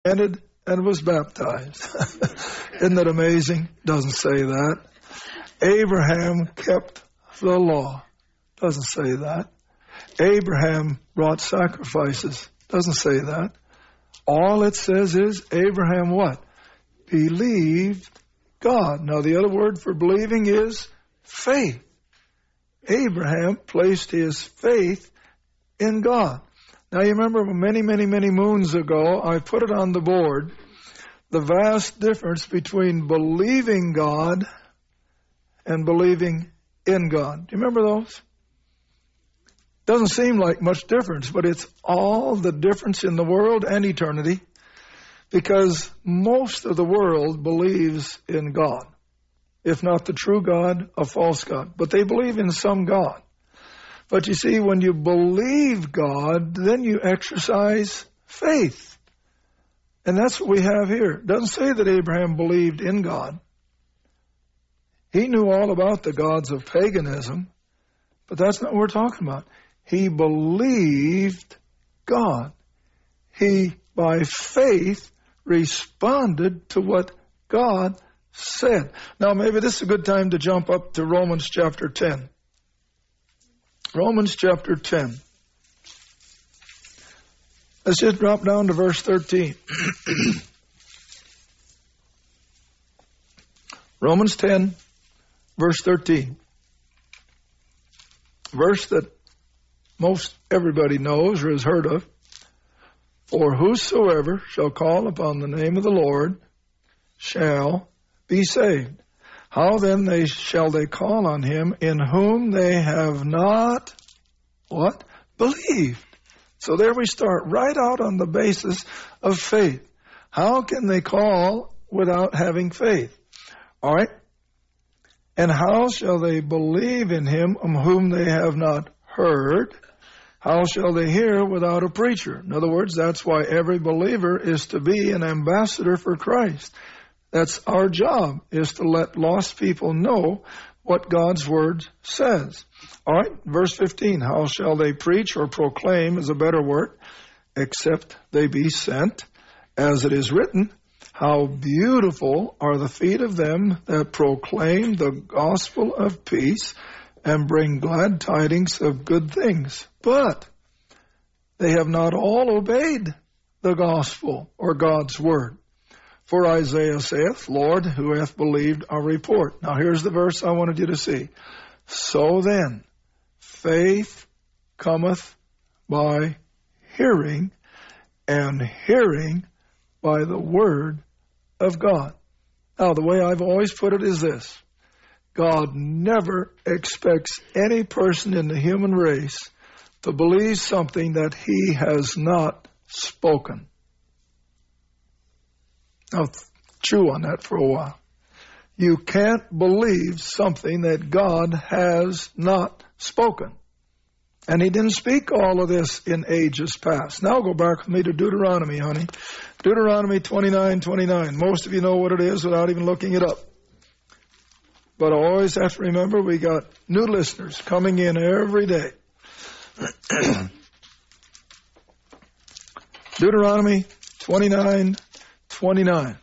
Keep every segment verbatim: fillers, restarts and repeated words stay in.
repented and was baptized. Isn't that amazing? Doesn't say that. Abraham kept the law. Doesn't say that. Abraham brought sacrifices. Doesn't say that. All it says is Abraham what? Believed God. Now the other word for believing is faith. Abraham placed his faith in God. Now you remember many, many, many moons ago, I put it on the board, the vast difference between believing God and believing in God. Do you remember those? Doesn't seem like much difference, but it's all the difference in the world and eternity, because most of the world believes in God. If not the true God, a false God. But they believe in some God. But you see, when you believe God, then you exercise faith. And that's what we have here. It doesn't say that Abraham believed in God. He knew all about the gods of paganism, but that's not what we're talking about. He believed God. He, by faith, responded to what God said. Now, maybe this is a good time to jump up to Romans chapter ten. Romans chapter ten. Let's just drop down to verse thirteen. Romans ten, verse thirteen. Verse that most everybody knows or has heard of. For whosoever shall call upon the name of the Lord shall be saved. How then they shall they call on him in whom they have not, what? Believed. So there we start right out on the basis of faith. How can they call without having faith? All right. And how shall they believe in him of whom they have not heard? How shall they hear without a preacher? In other words, that's why every believer is to be an ambassador for Christ. That's our job, is to let lost people know what God's word says. All right, verse fifteen, how shall they preach or proclaim is a better word, except they be sent, as it is written, how beautiful are the feet of them that proclaim the gospel of peace and bring glad tidings of good things. But they have not all obeyed the gospel or God's word. For Isaiah saith, Lord, who hath believed our report? Now here's the verse I wanted you to see. So then, faith cometh by hearing, and hearing by the word of God. Now the way I've always put it is this. God never expects any person in the human race to believe something that he has not spoken. Now, chew on that for a while. You can't believe something that God has not spoken. And he didn't speak all of this in ages past. Now go back with me to Deuteronomy, honey. Deuteronomy twenty-nine twenty-nine. Most of you know what it is without even looking it up. But I always have to remember we got new listeners coming in every day. Deuteronomy twenty-nine twenty-nine.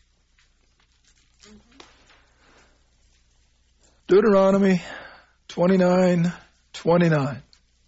Deuteronomy twenty-nine twenty-nine.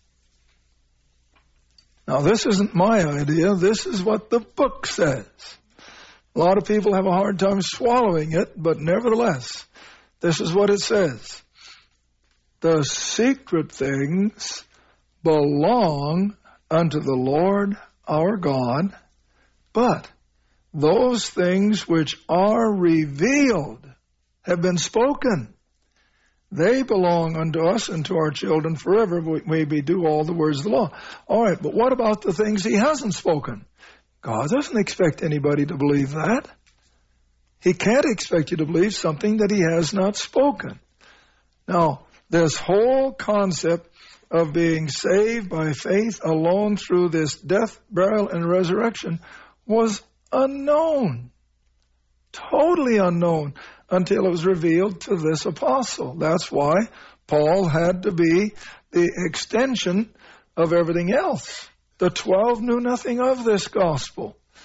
Now this isn't my idea, this is what the book says. A lot of people have a hard time swallowing it, but nevertheless, this is what it says. The secret things belong unto the Lord our God, but those things which are revealed have been spoken. They belong unto us and to our children forever. We may do all the words of the law. All right, but what about the things he hasn't spoken? God doesn't expect anybody to believe that. He can't expect you to believe something that he has not spoken. Now, this whole concept of being saved by faith alone through this death, burial, and resurrection was unknown. Totally unknown until it was revealed to this apostle. That's why Paul had to be the extension of everything else. The twelve knew nothing of this gospel.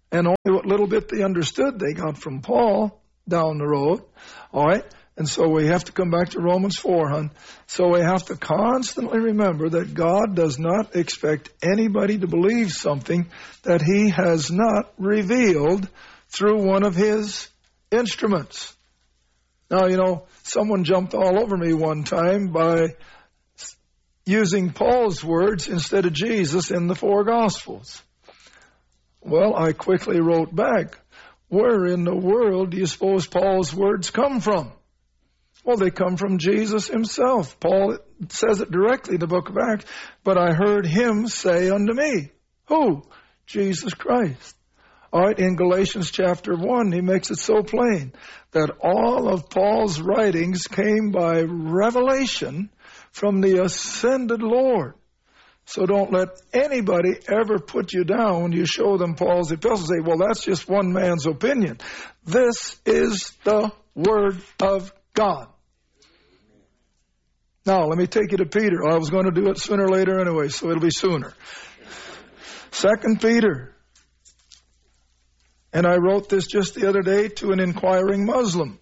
And only what little bit they understood they got from Paul down the road. All right? And so we have to come back to Romans four, hon. So we have to constantly remember that God does not expect anybody to believe something that he has not revealed through one of his instruments. Now, you know, someone jumped all over me one time by using Paul's words instead of Jesus in the four Gospels. Well, I quickly wrote back, where in the world do you suppose Paul's words come from? Well, they come from Jesus himself. Paul says it directly in the book of Acts, but I heard him say unto me. Who? Jesus Christ. All right, in Galatians chapter one, he makes it so plain that all of Paul's writings came by revelation from the ascended Lord. So don't let anybody ever put you down when you show them Paul's epistles. Say, well, that's just one man's opinion. This is the Word of God. Now, let me take you to Peter. I was going to do it sooner or later anyway, so it'll be sooner. Second Peter. And I wrote this just the other day to an inquiring Muslim.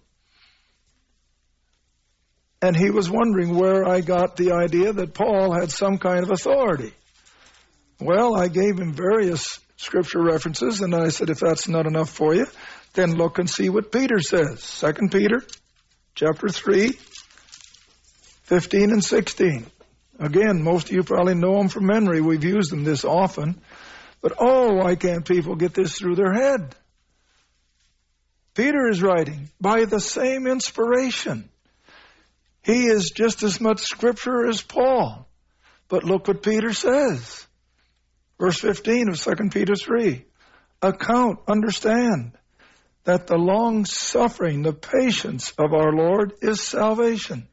And he was wondering where I got the idea that Paul had some kind of authority. Well, I gave him various scripture references, and I said, if that's not enough for you, then look and see what Peter says. Second Peter, chapter three, fifteen and sixteen. Again, most of you probably know them from memory. We've used them this often. But, oh, why can't people get this through their head? Peter is writing by the same inspiration. He is just as much Scripture as Paul. But look what Peter says. Verse fifteen of Second Peter three. Account, understand, that the long-suffering, the patience of our Lord is salvation.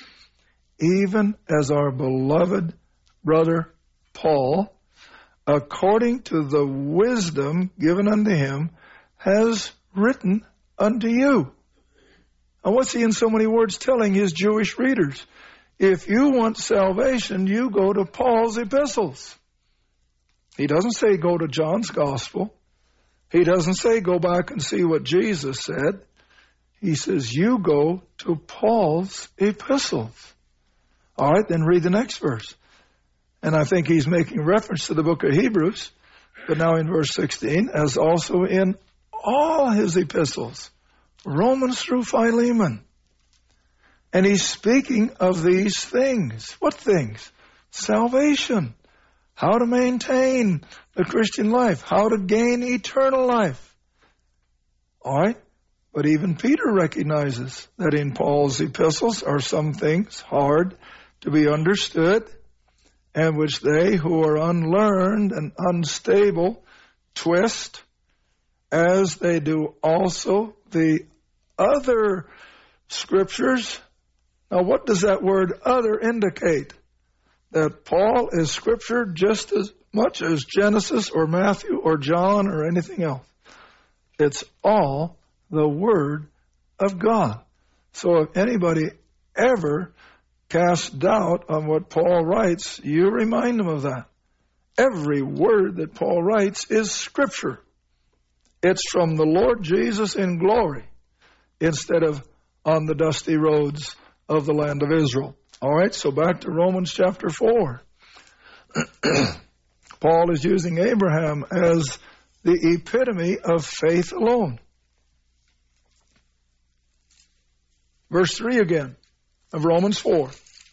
Even as our beloved brother Paul, according to the wisdom given unto him, has written unto you. Now, what's he in so many words telling his Jewish readers? If you want salvation, you go to Paul's epistles. He doesn't say go to John's gospel. He doesn't say go back and see what Jesus said. He says you go to Paul's epistles. All right, then read the next verse. And I think he's making reference to the book of Hebrews, but now in verse sixteen, as also in all his epistles, Romans through Philemon. And he's speaking of these things. What things? Salvation. How to maintain the Christian life. How to gain eternal life. All right? But even Peter recognizes that in Paul's epistles are some things hard to be understood, and which they who are unlearned and unstable twist, as they do also the other scriptures. Now, what does that word other indicate? That Paul is scripture just as much as Genesis or Matthew or John or anything else. It's all the Word of God. So if anybody ever casts doubt on what Paul writes, you remind them of that. Every word that Paul writes is scripture. It's from the Lord Jesus in glory instead of on the dusty roads of the land of Israel. All right, so back to Romans chapter four. Paul is using Abraham as the epitome of faith alone. Verse three again of Romans four.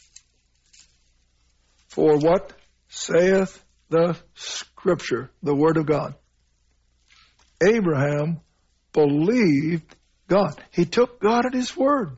For what saith the Scripture, the Word of God? Abraham believed God. He took God at His word.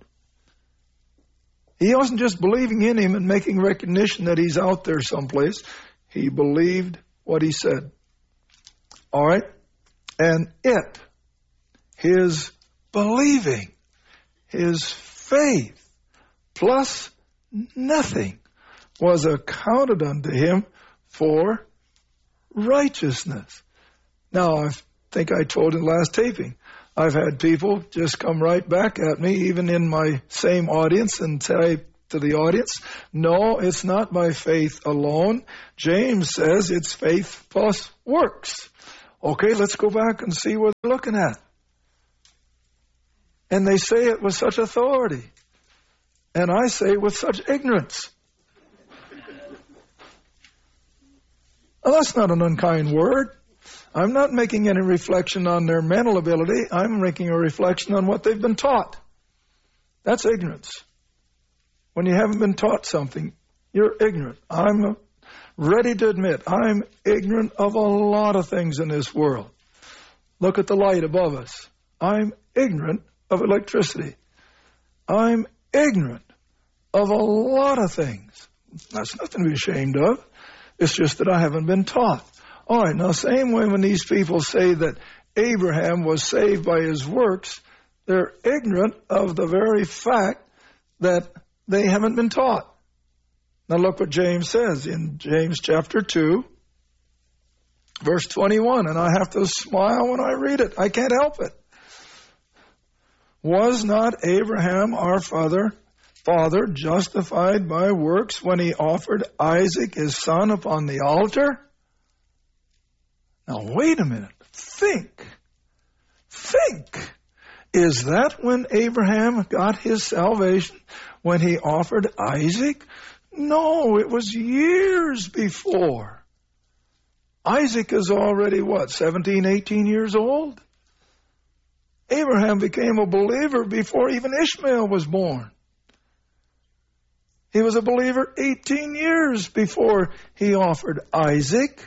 He wasn't just believing in Him and making recognition that He's out there someplace. He believed what He said. All right? And it, his believing, his faith, plus nothing, was accounted unto him for righteousness. Now, I think I told in the last taping, I've had people just come right back at me, even in my same audience, and say to the audience, no, it's not by faith alone. James says it's faith plus works. Okay, let's go back and see what they're looking at. And they say it with such authority. And I say with such ignorance. Well, that's not an unkind word. I'm not making any reflection on their mental ability. I'm making a reflection on what they've been taught. That's ignorance. When you haven't been taught something, you're ignorant. I'm ready to admit I'm ignorant of a lot of things in this world. Look at the light above us. I'm ignorant of electricity. I'm ignorant of a lot of things. That's nothing to be ashamed of. It's just that I haven't been taught. All right, now same way when these people say that Abraham was saved by his works, they're ignorant of the very fact that they haven't been taught. Now look what James says in James chapter two, verse twenty-one, and I have to smile when I read it. I can't help it. Was not Abraham our father, father justified by works when he offered Isaac his son upon the altar? Now wait a minute. Think. Think. Is that when Abraham got his salvation? When he offered Isaac? No, it was years before. Isaac is already, what, seventeen, eighteen years old? Abraham became a believer before even Ishmael was born. He was a believer eighteen years before he offered Isaac.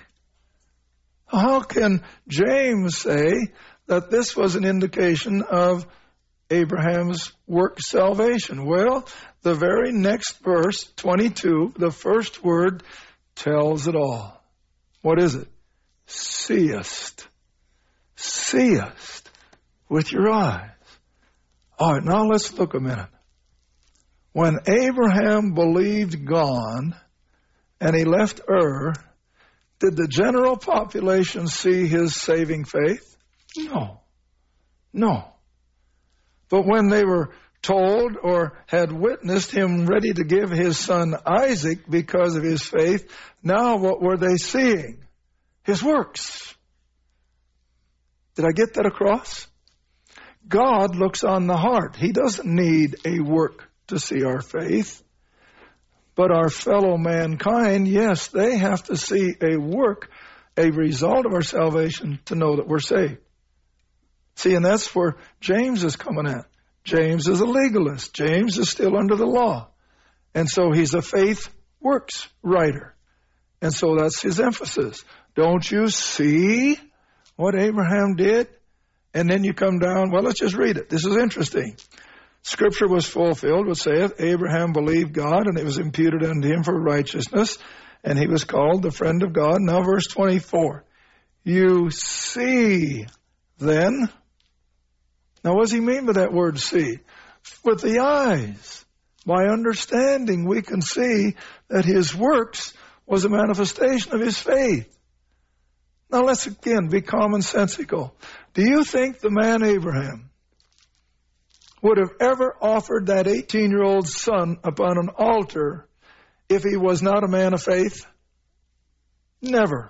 How can James say that this was an indication of Abraham's work salvation? Well, the very next verse, twenty-two, the first word tells it all. What is it? Seest. Seest with your eyes. All right, now let's look a minute. When Abraham believed God and he left Ur, did the general population see his saving faith? No. No. But when they were told or had witnessed him ready to give his son Isaac because of his faith, now what were they seeing? His works. Did I get that across? God looks on the heart. He doesn't need a work to see our faith. But our fellow mankind, yes, they have to see a work, a result of our salvation to know that we're saved. See, and that's where James is coming at. James is a legalist. James is still under the law. And so he's a faith works writer. And so that's his emphasis. Don't you see what Abraham did? And then you come down, well, let's just read it. This is interesting. Scripture was fulfilled, which saith, Abraham believed God, and it was imputed unto him for righteousness, and he was called the friend of God. Now verse twenty-four. You see, then. Now what does he mean by that word see? With the eyes. By understanding, we can see that his works was a manifestation of his faith. Now let's again be commonsensical. Do you think the man Abraham would have ever offered that eighteen-year-old son upon an altar if he was not a man of faith? Never.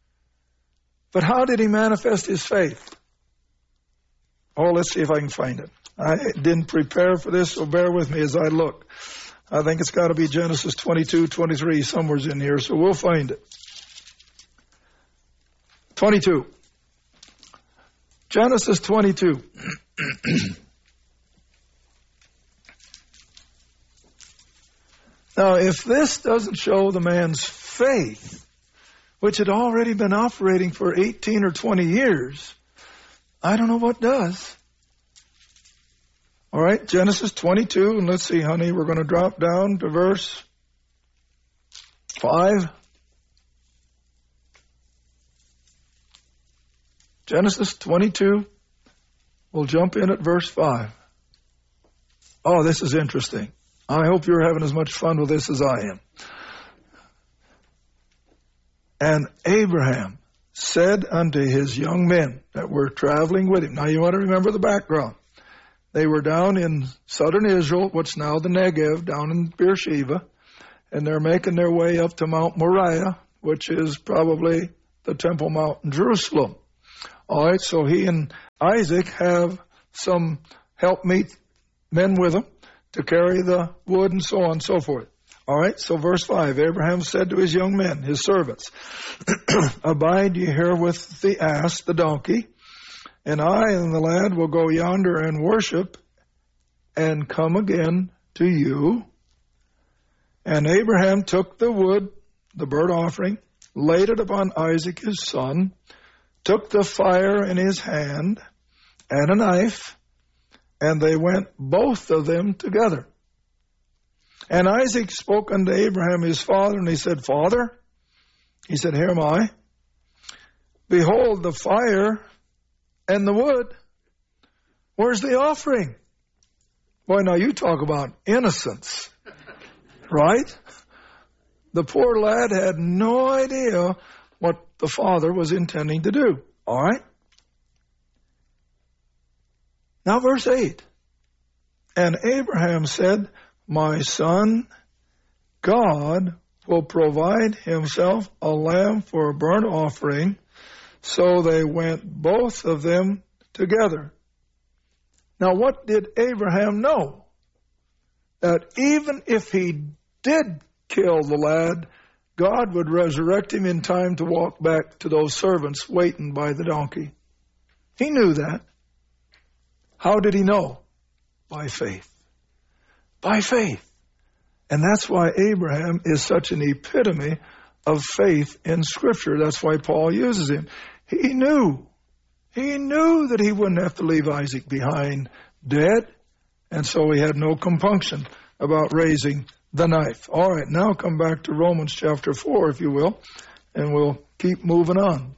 But how did he manifest his faith? Oh, let's see if I can find it. I didn't prepare for this, so bear with me as I look. I think it's got to be Genesis twenty-two, twenty-three, somewhere's in here, so we'll find it. twenty-two. Genesis twenty-two. Now, if this doesn't show the man's faith, which had already been operating for eighteen or twenty years, I don't know what does. All right, Genesis twenty-two, and let's see, honey, we're going to drop down to verse five. Genesis twenty-two, we'll jump in at verse five. Oh, this is interesting. I hope you're having as much fun with this as I am. And Abraham said unto his young men that were traveling with him. Now you want to remember the background. They were down in southern Israel, what's now the Negev, down in Beersheba, and they're making their way up to Mount Moriah, which is probably the Temple Mount in Jerusalem. All right, so he and Isaac have some helpmeet men with them to carry the wood and so on and so forth. All right, so verse five, Abraham said to his young men, his servants, abide ye here with the ass, the donkey, and I and the lad will go yonder and worship and come again to you. And Abraham took the wood, the burnt offering, laid it upon Isaac his son, took the fire in his hand and a knife, and they went both of them together. And Isaac spoke unto Abraham his father, and he said, Father? He said, Here am I. Behold the fire and the wood. Where's the offering? Boy, now you talk about innocence, right? The poor lad had no idea what the father was intending to do. All right? Now verse eight. And Abraham said, My son, God will provide himself a lamb for a burnt offering. So they went both of them together. Now what did Abraham know? That even if he did kill the lad, God would resurrect him in time to walk back to those servants waiting by the donkey. He knew that. How did he know? By faith. By faith. And that's why Abraham is such an epitome of faith in Scripture. That's why Paul uses him. He knew. He knew that he wouldn't have to leave Isaac behind dead, and so he had no compunction about raising the knife. All right, now come back to Romans chapter four, if you will, and we'll keep moving on.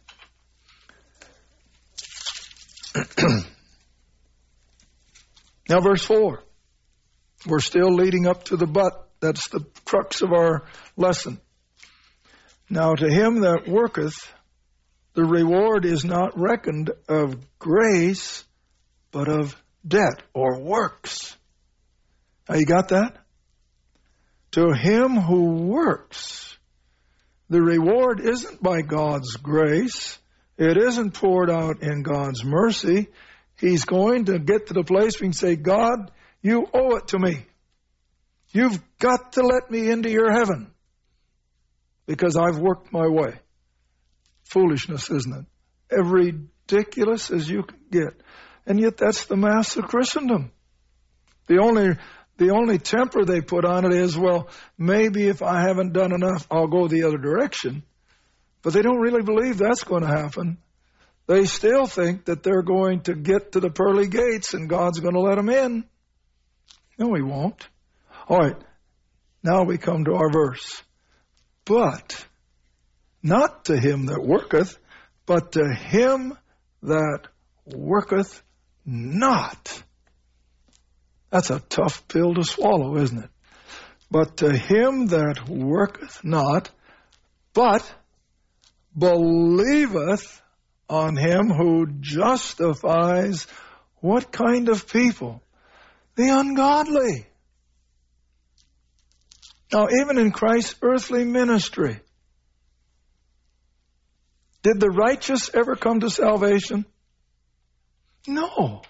Now, verse four. We're still leading up to the but. That's the crux of our lesson. Now, to him that worketh, the reward is not reckoned of grace, but of debt or works. Now, you got that? To him who works, the reward isn't by God's grace. It isn't poured out in God's mercy. He's going to get to the place where he can say, God, you owe it to me. You've got to let me into your heaven because I've worked my way. Foolishness, isn't it? As ridiculous as you can get. And yet that's the mass of Christendom. The only the only temper they put on it is, well, maybe if I haven't done enough, I'll go the other direction. But they don't really believe that's going to happen. They still think that they're going to get to the pearly gates and God's going to let them in. No, he won't. All right, now we come to our verse. But not to him that worketh, but to him that worketh not. That's a tough pill to swallow, isn't it? But to him that worketh not, but believeth on him who justifies what kind of people? The ungodly. Now, even in Christ's earthly ministry, did the righteous ever come to salvation? No.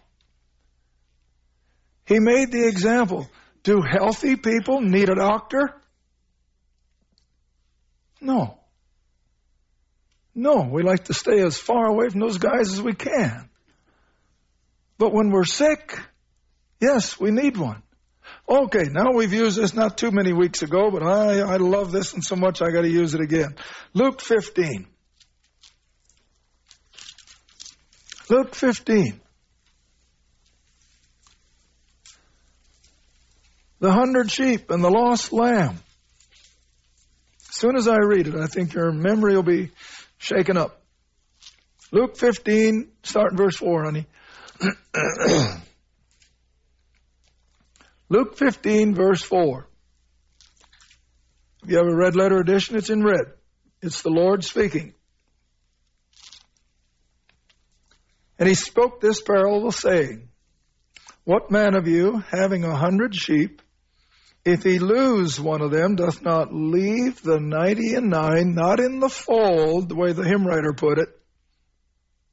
He made the example. Do healthy people need a doctor? No. No, we like to stay as far away from those guys as we can. But when we're sick, yes, we need one. Okay, now we've used this not too many weeks ago, but I, I love this one so much I got to use it again. Luke fifteen. Luke fifteen. The hundred sheep and the lost lamb. As soon as I read it, I think your memory will be shaken up. Luke fifteen, start in verse four, honey. Luke fifteen, verse four. If you have a red letter edition, it's in red. It's the Lord speaking. And he spoke this parable, saying, What man of you, having a hundred sheep, if he lose one of them, doth not leave the ninety and nine, not in the fold, the way the hymn writer put it,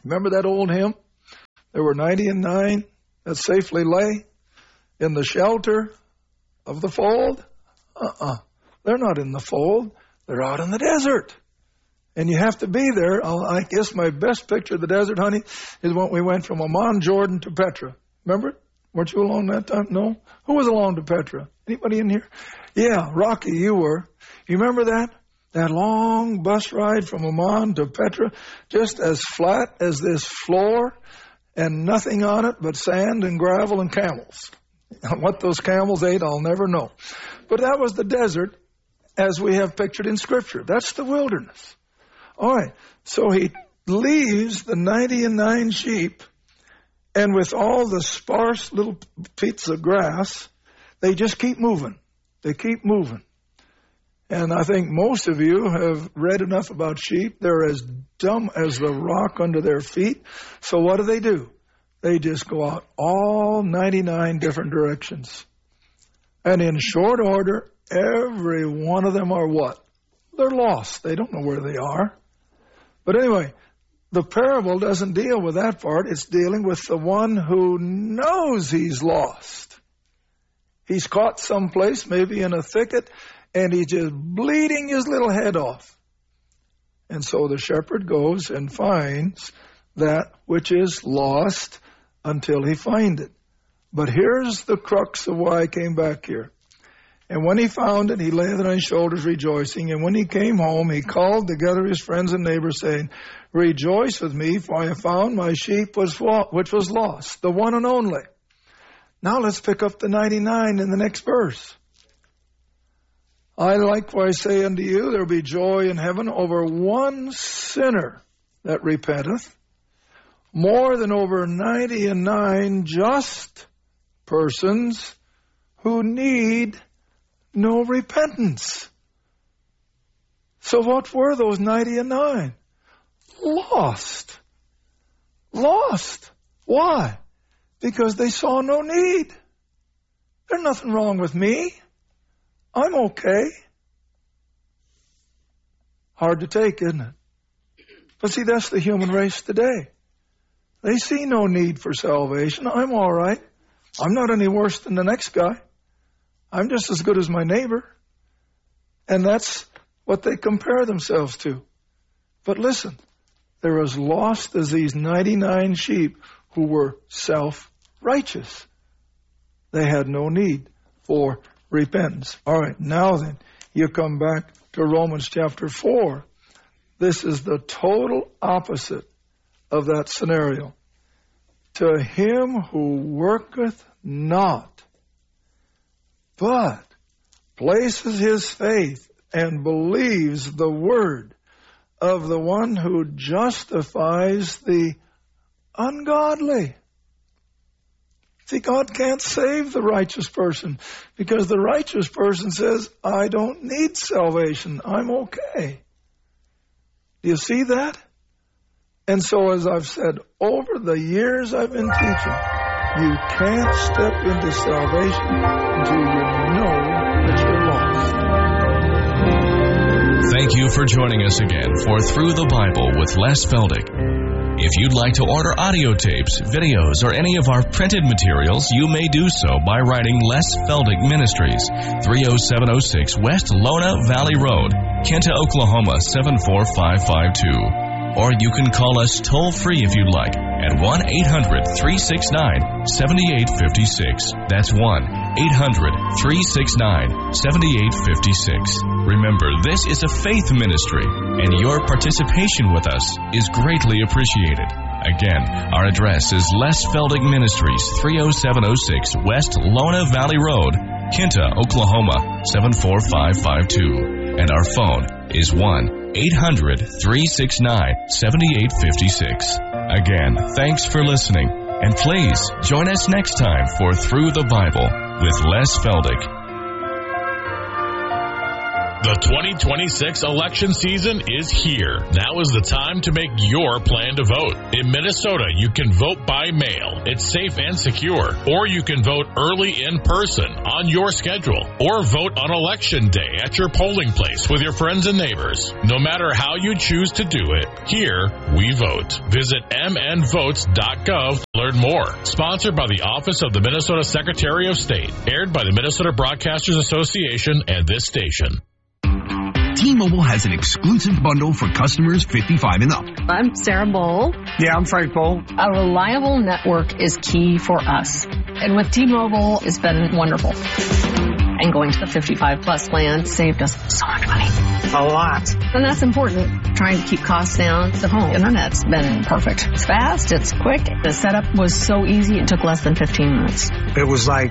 Remember that old hymn? There were ninety and nine that safely lay in the shelter of the fold. Uh-uh. They're not in the fold. They're out in the desert. And you have to be there. I guess my best picture of the desert, honey, is when we went from Amman, Jordan to Petra. Remember it? Weren't you along that time? No? Who was along to Petra? Anybody in here? Yeah, Rocky, you were. You remember that? That long bus ride from Amman to Petra, just as flat as this floor and nothing on it but sand and gravel and camels. What those camels ate, I'll never know. But that was the desert as we have pictured in Scripture. That's the wilderness. All right, so he leaves the ninety and nine sheep, and with all the sparse little bits of grass, they just keep moving. They keep moving. And I think most of you have read enough about sheep. They're as dumb as the rock under their feet. So what do they do? They just go out all ninety-nine different directions. And in short order, every one of them are what? They're lost. They don't know where they are. But anyway, the parable doesn't deal with that part. It's dealing with the one who knows he's lost. He's caught someplace, maybe in a thicket, and he's just bleeding his little head off. And so the shepherd goes and finds that which is lost until he finds it. But here's the crux of why I came back here. And when he found it, he laid it on his shoulders rejoicing. And when he came home, he called together his friends and neighbors, saying, Rejoice with me, for I have found my sheep was which was lost, the one and only. Now let's pick up the ninety-nine in the next verse. I likewise say unto you, there will be joy in heaven over one sinner that repenteth, more than over ninety and nine just persons who need no repentance. So what were those ninety and nine? Lost. Lost. Why? Because they saw no need. There's nothing wrong with me. I'm okay. Hard to take, isn't it? But see, that's the human race today. They see no need for salvation. I'm all right. I'm not any worse than the next guy. I'm just as good as my neighbor. And that's what they compare themselves to. But listen, they're as lost as these ninety-nine sheep who were self-righteous. They had no need for repentance. All right, now then, you come back to Romans chapter four. This is the total opposite of that scenario. To him who worketh not, but places his faith and believes the word of the one who justifies the ungodly. See, God can't save the righteous person because the righteous person says, I don't need salvation. I'm okay. Do you see that? And so, as I've said, over the years I've been teaching, you can't step into salvation until you know that you're lost. Thank you for joining us again for Through the Bible with Les Feldick. If you'd like to order audio tapes, videos, or any of our printed materials, you may do so by writing Les Feldick Ministries, three oh seven oh six West Lona Valley Road, Kinta, Oklahoma seven four five five two. Or you can call us toll-free if you'd like at one eight hundred three six nine seven eight five six. That's one eight hundred three six nine seven eight five six. Remember, this is a faith ministry, and your participation with us is greatly appreciated. Again, our address is Les Feldick Ministries, three oh seven oh six West Lona Valley Road, Kinta, Oklahoma seven four five five two. And our phone is one eight hundred three six nine seven eight five six. Again, thanks for listening, and please join us next time for Through the Bible with Les Feldick. The twenty twenty-six election season is here. Now is the time to make your plan to vote. In Minnesota, you can vote by mail. It's safe and secure. Or you can vote early in person on your schedule. Or vote on election day at your polling place with your friends and neighbors. No matter how you choose to do it, here we vote. Visit m n votes dot gov to learn more. Sponsored by the Office of the Minnesota Secretary of State. Aired by the Minnesota Broadcasters Association and this station. T-Mobile has an exclusive bundle for customers fifty-five and up. I'm Sarah Bowl. Yeah, I'm Frank Bowl. A reliable network is key for us. And with T-Mobile, it's been wonderful. And going to the fifty-five plus plan saved us so much money. A lot. And that's important. Trying to keep costs down. The home internet's been perfect. It's fast. It's quick. The setup was so easy. It took less than fifteen minutes. It was like,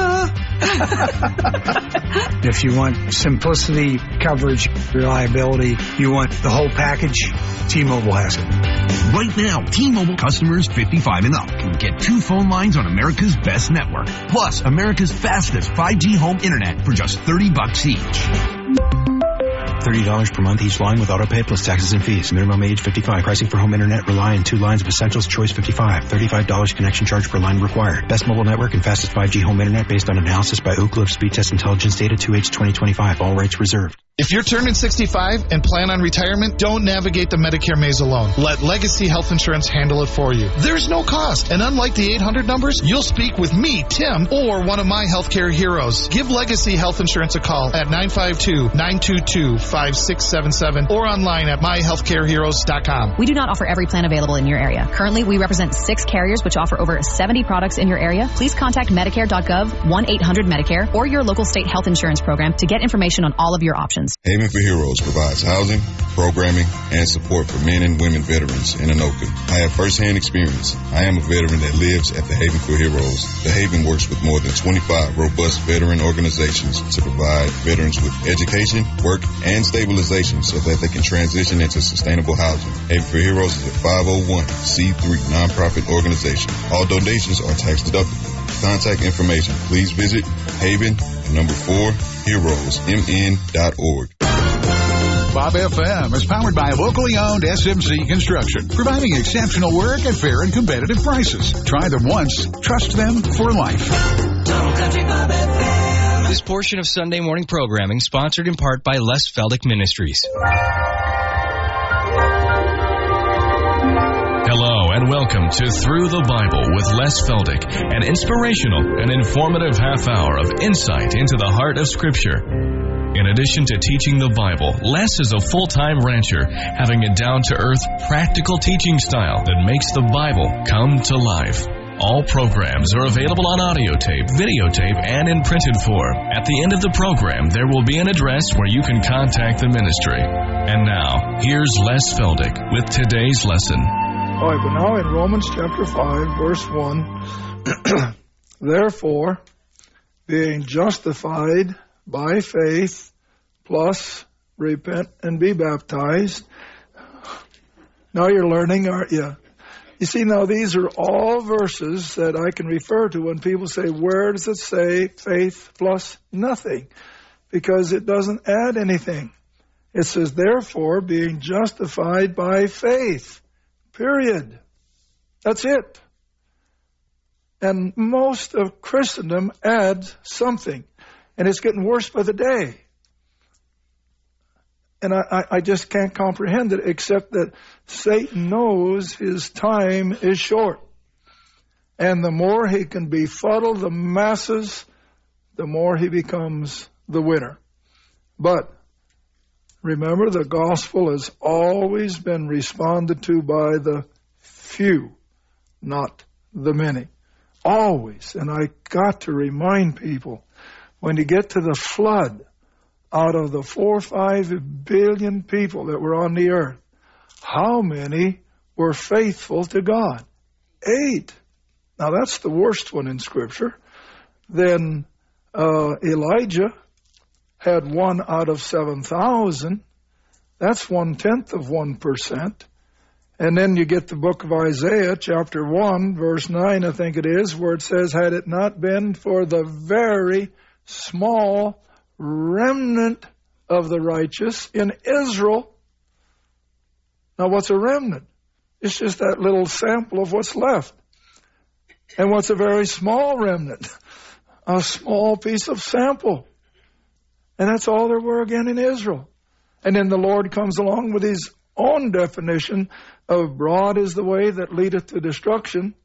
if you want simplicity, coverage, reliability, you want the whole package, T-Mobile has it. Right now, T-Mobile customers fifty-five and up can get two phone lines on America's best network, plus America's fastest five G home internet for just thirty bucks each. thirty dollars per month each line with autopay plus taxes and fees. Minimum age fifty-five. Pricing for home internet rely on two lines of Essentials Choice fifty-five. thirty-five dollars connection charge per line required. Best mobile network and fastest five G home internet based on analysis by Ookla of Speed Test Intelligence data two H twenty twenty-five. All rights reserved. If you're turning sixty-five and plan on retirement, don't navigate the Medicare maze alone. Let Legacy Health Insurance handle it for you. There's no cost, and unlike the eight hundred numbers, you'll speak with me, Tim, or one of my healthcare heroes. Give Legacy Health Insurance a call at nine five two, nine two two, five six seven seven or online at my healthcare heroes dot com. We do not offer every plan available in your area. Currently, we represent six carriers which offer over seventy products in your area. Please contact Medicare dot gov, one eight hundred Medicare, or your local state health insurance program to get information on all of your options. Haven for Heroes provides housing, programming, and support for men and women veterans in Anoka. I have firsthand experience. I am a veteran that lives at the Haven for Heroes. The Haven works with more than twenty-five robust veteran organizations to provide veterans with education, work, and stabilization so that they can transition into sustainable housing. Haven for Heroes is a five oh one c three nonprofit organization. All donations are tax deductible. Contact information, please visit Haven, number four, heroes m n dot org. Bob F M is powered by locally owned S M C Construction, providing exceptional work at fair and competitive prices. Try them once, trust them for life. This portion of Sunday morning programming sponsored in part by Les Feldick Ministries. Hello and welcome to Through the Bible with Les Feldick, an inspirational and informative half hour of insight into the heart of Scripture. In addition to teaching the Bible, Les is a full-time rancher, having a down-to-earth, practical teaching style that makes the Bible come to life. All programs are available on audio tape, videotape, and in printed form. At the end of the program, there will be an address where you can contact the ministry. And now, here's Les Feldick with today's lesson. All right, but now in Romans chapter five, verse one, therefore, being justified by faith, plus repent and be baptized. Now you're learning, aren't you? You see, now these are all verses that I can refer to when people say, where does it say faith plus nothing? Because it doesn't add anything. It says, therefore, being justified by faith. Period. That's it. And most of Christendom adds something. And it's getting worse by the day. And I, I just can't comprehend it, except that Satan knows his time is short. And the more he can befuddle the masses, the more he becomes the winner. But remember, the gospel has always been responded to by the few, not the many. Always. And I got to remind people, when you get to the flood, out of the four or five billion people that were on the earth, how many were faithful to God? Eight. Now that's the worst one in Scripture. Then uh, Elijah had one out of seven thousand. That's one-tenth of one percent. And then you get the book of Isaiah, chapter one, verse nine, I think it is, where it says, had it not been for the very small remnant of the righteous in Israel. Now, what's a remnant? It's just that little sample of what's left. And what's a very small remnant? A small piece of sample. And that's all there were again in Israel. And then the Lord comes along with his own definition of broad is the way that leadeth to destruction,